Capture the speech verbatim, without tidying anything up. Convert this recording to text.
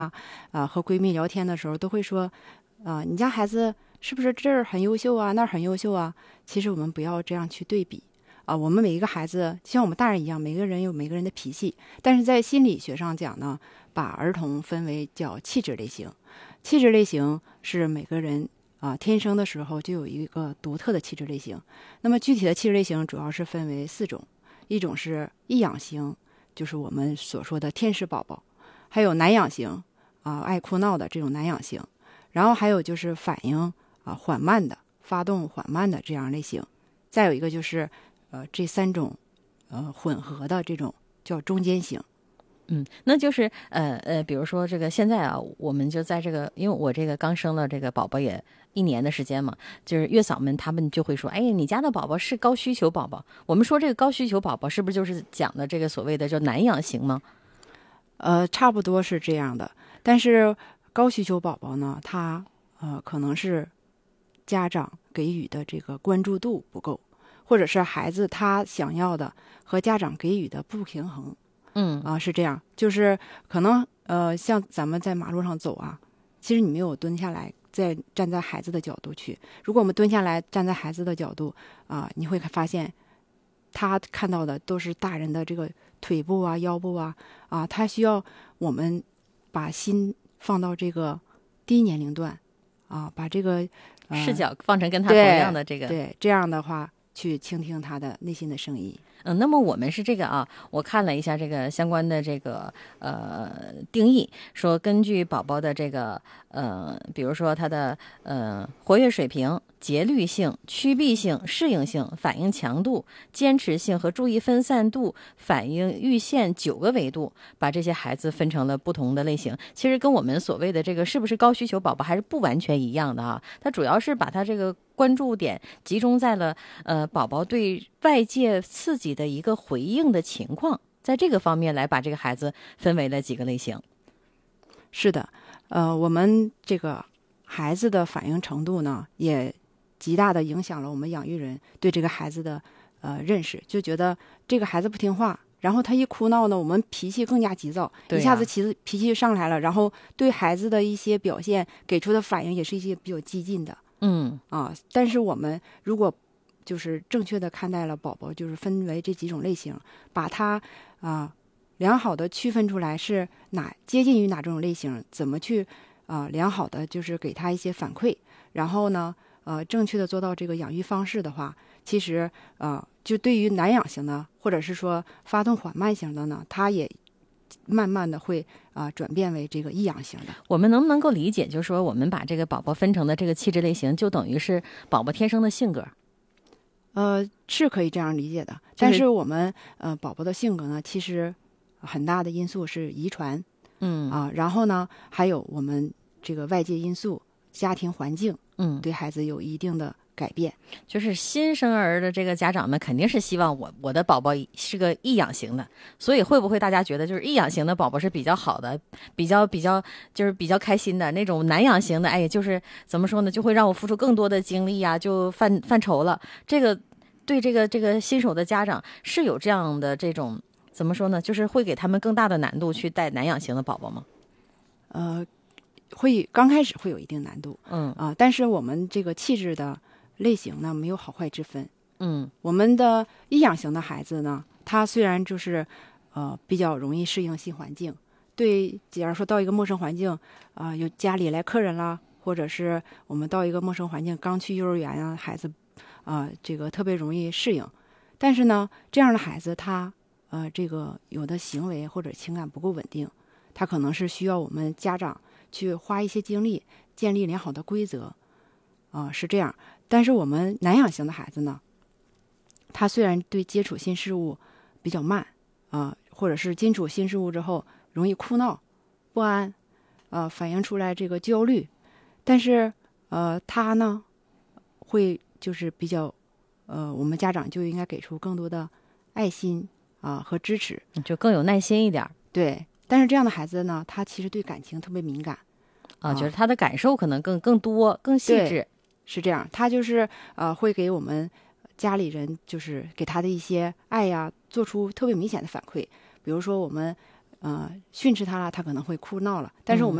啊，和闺蜜聊天的时候都会说，啊，你家孩子是不是这儿很优秀啊，那儿很优秀啊？其实我们不要这样去对比啊。我们每一个孩子像我们大人一样，每个人有每个人的脾气，但是在心理学上讲呢，把儿童分为叫气质类型。气质类型是每个人啊天生的时候就有一个独特的气质类型。那么具体的气质类型主要是分为四种，一种是易养型，就是我们所说的天使宝宝，还有难养型啊，爱哭闹的这种难养型，然后还有就是反应啊缓慢的、发动缓慢的这样类型，再有一个就是呃这三种呃混合的这种叫中间型。 嗯，那就是呃呃，比如说这个现在啊，我们就在这个，因为我这个刚生了这个宝宝也一年的时间嘛，就是月嫂们他们就会说，哎，你家的宝宝是高需求宝宝。我们说这个高需求宝宝是不是就是讲的这个所谓的叫难养型吗？ 呃，差不多是这样的。但是高需求宝宝呢，他呃可能是家长给予的这个关注度不够，或者是孩子他想要的和家长给予的不平衡。 嗯啊，是这样，就是可能呃，像咱们在马路上走啊，其实你没有蹲下来，再站在孩子的角度去。如果我们蹲下来站在孩子的角度啊，你会发现他看到的都是大人的这个腿部啊、腰部啊啊，他需要我们把心放到这个低年龄段啊，把这个、呃、 视角放成跟他同样的这个， 对，这样的话去倾听他的内心的声音。 嗯，那么我们是这个啊，我看了一下这个相关的这个呃定义，说根据宝宝的这个呃，比如说他的呃活跃水平、节律性、趋避性、适应性、反应强度、坚持性和注意分散度、反应阈限九个维度，把这些孩子分成了不同的类型。其实跟我们所谓的这个是不是高需求宝宝还是不完全一样的啊，它主要是把它这个关注点集中在了呃宝宝对外界刺激的一个回应的情况，在这个方面来把这个孩子分为了几个类型。 是的，呃，我们这个孩子的反应程度呢，也极大的影响了我们养育人对这个孩子的呃认识，就觉得这个孩子不听话，然后他一哭闹呢，我们脾气更加急躁， 对啊、 一下子脾脾气上来了，然后对孩子的一些表现给出的反应也是一些比较激进的。 嗯啊，但是我们如果就是正确的看待了宝宝，就是分为这几种类型，把它啊良好的区分出来是哪接近于哪种类型，怎么去啊良好的就是给他一些反馈，然后呢呃正确的做到这个养育方式的话，其实呃就对于难养型的或者是说发动缓慢型的呢，它也慢慢的会啊、呃、转变为这个易养型的。 我们能不能够理解，就是说我们把这个宝宝分成的这个气质类型，就等于是宝宝天生的性格？ 呃，是可以这样理解的， 就是、 但是我们呃宝宝的性格呢，其实很大的因素是遗传， 嗯啊，然后呢还有我们这个外界因素、家庭环境， 嗯， 对孩子有一定的改变。 就是新生儿的这个家长们肯定是希望我我的宝宝是个易养型的，所以会不会大家觉得就是易养型的宝宝是比较好的，比较比较就是比较开心的那种难养型的，哎，就是怎么说呢，就会让我付出更多的精力呀、啊，就犯犯愁了。这个对这个这个新手的家长是有这样的这种怎么说呢，就是会给他们更大的难度去带难养型的宝宝吗？ 呃，会刚开始会有一定难度， 嗯啊、呃，但是我们这个气质的类型呢，没有好坏之分。 嗯， 我们的易养型的孩子呢，他虽然就是呃比较容易适应新环境，对，假如说到一个陌生环境啊、呃，有家里来客人啦，或者是我们到一个陌生环境，刚去幼儿园啊，孩子啊、呃、这个特别容易适应。但是呢，这样的孩子他呃这个有的行为或者情感不够稳定，他可能是需要我们家长去花一些精力建立良好的规则啊、呃，是这样。但是我们难养型的孩子呢，他虽然对接触新事物比较慢啊、呃，或者是接触新事物之后容易哭闹、不安，啊、呃，反映出来这个焦虑，但是呃，他呢会就是比较呃，我们家长就应该给出更多的爱心啊、呃、和支持， 就更有耐心一点。 对，但是这样的孩子呢，他其实对感情特别敏感啊，就是他的感受可能更更多、更细致。 是这样，他就是呃会给我们家里人就是给他的一些爱呀做出特别明显的反馈。比如说我们呃训斥他了，他可能会哭闹了。但是我们